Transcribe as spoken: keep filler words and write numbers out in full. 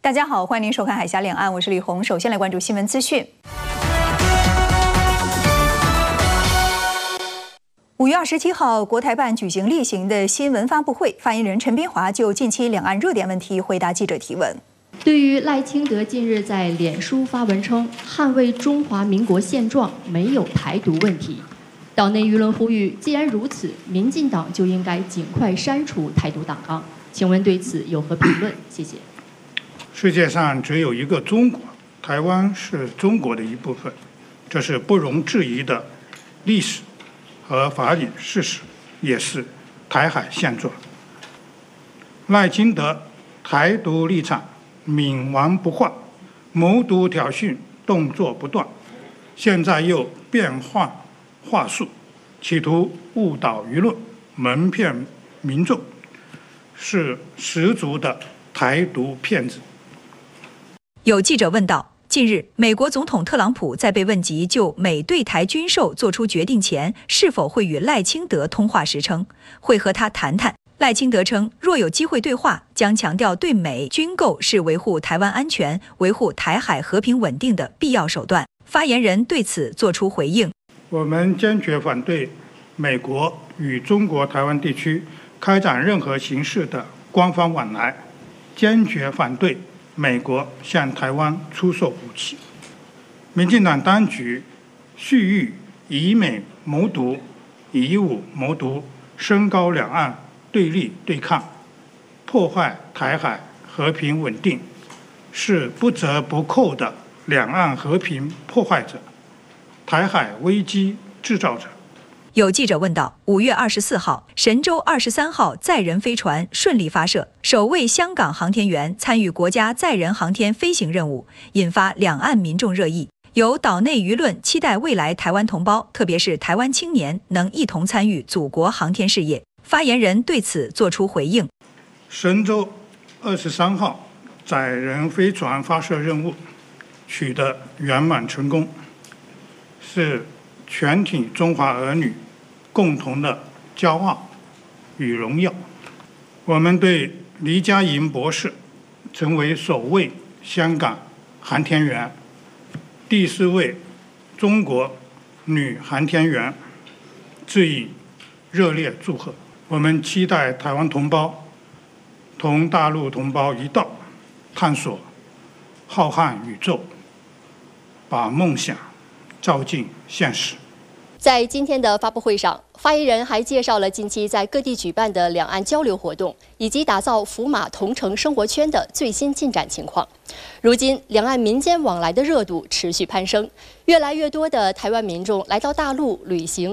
大家好，欢迎您收看《海峡两岸》，我是李红。首先来关注新闻资讯。五月二十七号，国台办举行例行的新闻发布会，发言人陈斌华就近期两岸热点问题回答记者提问。 对于赖清德近日在脸书发文称捍卫中华民国现状，没有台独问题，岛内舆论呼吁，既然如此，民进党就应该尽快删除台独党纲。请问对此有何评论？谢谢。 世界上只有一个中国，台湾是中国的一部分，这是不容置疑的历史和法理事实，也是台海现状。赖清德台独立场冥顽不化，谋独挑衅动作不断，现在又变换话术，企图误导舆论，蒙骗民众，是十足的台独骗子。 有记者问道，近日美国总统特朗普在被问及就美对台军售做出决定前是否会与赖清德通话时称会和他谈谈。赖清德称，若有机会对话，将强调对美军购是维护台湾安全、维护台海和平稳定的必要手段。发言人对此作出回应： 我们坚决反对美国与中国台湾地区开展任何形式的官方往来，坚决反对美国向台湾出售武器。民进党当局蓄意以美谋独，以武谋独，升高两岸对立对抗，破坏台海和平稳定，是不折不扣的两岸和平破坏者，台海危机制造者。 有记者问道，五月二十四号，神舟二十三号载人飞船顺利发射，首位香港航天员参与国家载人航天飞行任务，引发两岸民众热议。有岛内舆论期待未来台湾同胞，特别是台湾青年，能一同参与祖国航天事业。发言人对此作出回应： 神舟二十三号载人飞船发射任务取得圆满成功，是全体中华儿女共同的骄傲与荣耀。我们对黎佳莹博士成为首位香港航天员、第四位中国女航天员致以热烈祝贺。我们期待台湾同胞同大陆同胞一道，探索浩瀚宇宙，把梦想照进现实。 在今天的发布会上，发言人还介绍了近期在各地举办的两岸交流活动，以及打造福马同城生活圈的最新进展情况。如今，两岸民间往来的热度持续攀升，越来越多的台湾民众来到大陆旅行。